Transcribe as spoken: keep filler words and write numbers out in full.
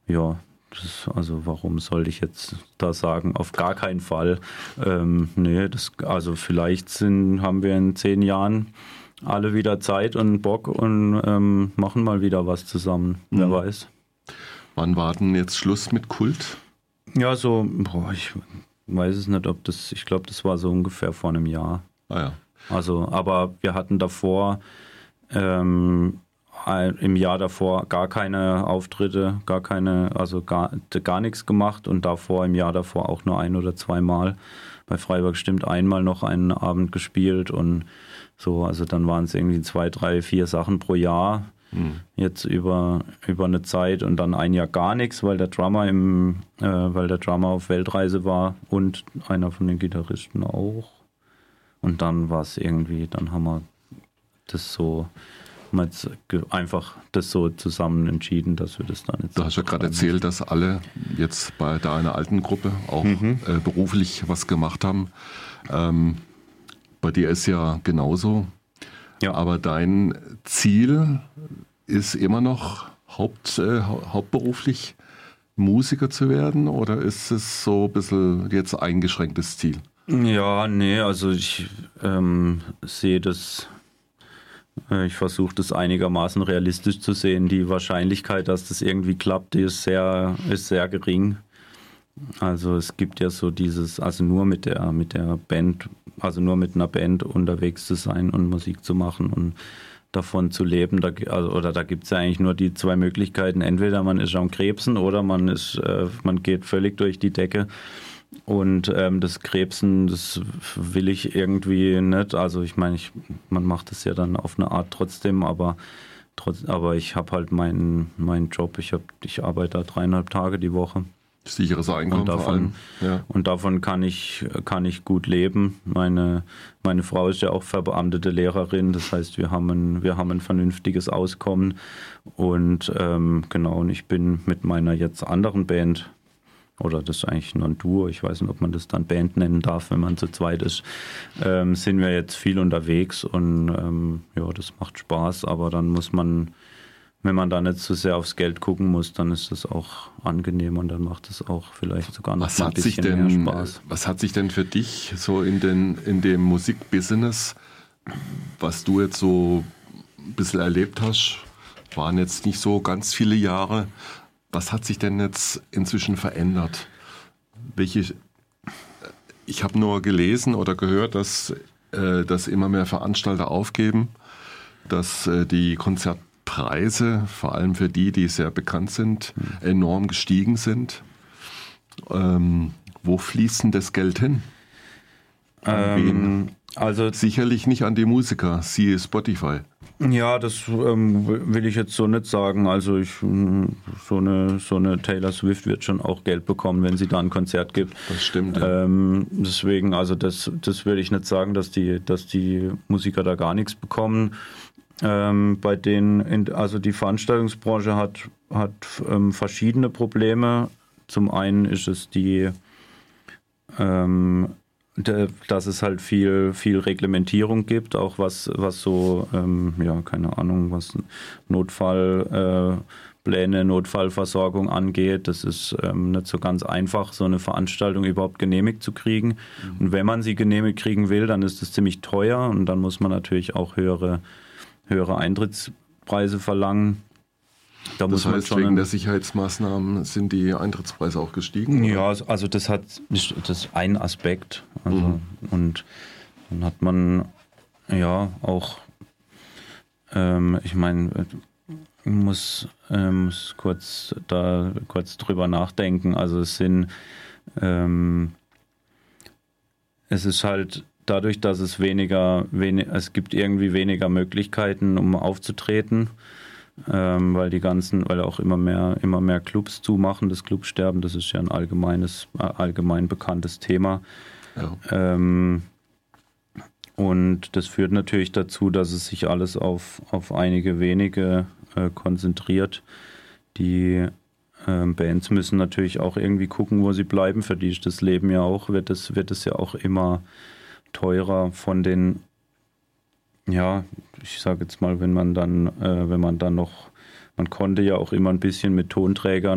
ja, das, also warum soll ich jetzt da sagen, auf gar keinen Fall. Ähm, nee, das, also vielleicht sind, haben wir in zehn Jahren alle wieder Zeit und Bock und ähm, machen mal wieder was zusammen, wer Mhm. weiß. Wann war denn jetzt Schluss mit Kult? Ja, so, boah, ich weiß es nicht, ob das, ich glaube, das war so ungefähr vor einem Jahr. Ah ja. Also, aber wir hatten davor, ähm, ein, im Jahr davor gar keine Auftritte, gar keine, also gar, gar nichts gemacht und davor, im Jahr davor auch nur ein oder zweimal. Bei Freiburg stimmt einmal noch einen Abend gespielt und so, also dann waren es irgendwie zwei, drei, vier Sachen pro Jahr. Mhm. Jetzt über, über eine Zeit und dann ein Jahr gar nichts, weil der Drummer im, äh, weil der Drummer auf Weltreise war und einer von den Gitarristen auch. Und dann war es irgendwie, dann haben wir das so, haben wir jetzt ge- einfach das so zusammen entschieden, dass wir das dann jetzt. Du hast ja gerade erzählt, dass alle jetzt bei deiner alten Gruppe auch Mhm. äh, beruflich was gemacht haben. Ähm, bei dir ist ja genauso. Ja. Aber dein Ziel ist immer noch haupt, äh, hau- hauptberuflich Musiker zu werden oder ist es so ein bisschen jetzt eingeschränktes Ziel? Ja, nee, also ich ähm, sehe das, äh, ich versuche das einigermaßen realistisch zu sehen. Die Wahrscheinlichkeit, dass das irgendwie klappt, die ist sehr, ist sehr gering. Also es gibt ja so dieses, also nur mit der, mit der Band, also nur mit einer Band unterwegs zu sein und Musik zu machen und davon zu leben, da, also, oder da gibt es ja eigentlich nur die zwei Möglichkeiten. Entweder man ist am Krebsen oder man ist, äh, man geht völlig durch die Decke. Und ähm, das Krebsen, das will ich irgendwie nicht. Also ich meine, ich, man macht das ja dann auf eine Art trotzdem, aber trotz, aber ich habe halt meinen meinen Job. Ich habe, ich arbeite da dreieinhalb Tage die Woche. Sicheres Einkommen Und vor davon, allem. Ja. und davon kann ich, kann ich gut leben. Meine, meine Frau ist ja auch verbeamtete Lehrerin, das heißt, wir haben ein, wir haben ein vernünftiges Auskommen. Und ähm, genau, und ich bin mit meiner jetzt anderen Band, oder das ist eigentlich nur ein Duo, ich weiß nicht, ob man das dann Band nennen darf, wenn man zu zweit ist, ähm, sind wir jetzt viel unterwegs und ähm, ja, das macht Spaß, aber dann muss man, wenn man da nicht so sehr aufs Geld gucken muss, dann ist das auch angenehm und dann macht es auch vielleicht sogar noch Was mal ein hat sich bisschen denn, mehr Spaß. was hat sich denn für dich so in, den, in dem Musikbusiness, was du jetzt so ein bisschen erlebt hast, waren jetzt nicht so ganz viele Jahre, was hat sich denn jetzt inzwischen verändert? Welche, ich habe nur gelesen oder gehört, dass, äh, dass immer mehr Veranstalter aufgeben, dass äh, die Konzertpreise, vor allem für die, die sehr bekannt sind, enorm gestiegen sind. Ähm, wo fließt denn das Geld hin? An wen? Ähm, also Sicherlich nicht an die Musiker, siehe Spotify. ja, das ähm, will ich jetzt so nicht sagen. Also ich, mh, so eine so eine Taylor Swift wird schon auch Geld bekommen, wenn sie da ein Konzert gibt. Das stimmt. Ja. Ähm, deswegen, also das, das will ich nicht sagen, dass die, dass die Musiker da gar nichts bekommen. Ähm, bei denen, in, also die Veranstaltungsbranche hat, hat ähm, verschiedene Probleme. Zum einen ist es die, ähm, de, dass es halt viel, viel Reglementierung gibt, auch was, was so, ähm, ja, keine Ahnung, was Notfall, äh, Pläne, Notfallversorgung angeht. Das ist ähm, nicht so ganz einfach, so eine Veranstaltung überhaupt genehmigt zu kriegen. Mhm. Und wenn man sie genehmigt kriegen will, dann ist es ziemlich teuer und dann muss man natürlich auch höhere, höhere Eintrittspreise verlangen. Da das muss man heißt, schon wegen der Sicherheitsmaßnahmen sind die Eintrittspreise auch gestiegen? Oder? Ja, also das hat das ist ein Aspekt. Also, mhm. Und dann hat man ja auch, ähm, ich meine, ich muss, äh, muss kurz da kurz drüber nachdenken. Also es sind ähm, es ist halt dadurch, dass es weniger, wenig, es gibt irgendwie weniger Möglichkeiten, um aufzutreten. Ähm, weil die ganzen, weil auch immer mehr, immer mehr Clubs zumachen. Das Clubsterben, das ist ja ein allgemeines, allgemein bekanntes Thema. Ja. Ähm, und das führt natürlich dazu, dass es sich alles auf, auf einige wenige äh, konzentriert. Die äh, Bands müssen natürlich auch irgendwie gucken, wo sie bleiben. Für die ist das Leben ja auch, wird es, wird es ja auch immer teurer von den, ja, ich sage jetzt mal, wenn man dann, äh, wenn man dann noch, man konnte ja auch immer ein bisschen mit Tonträgern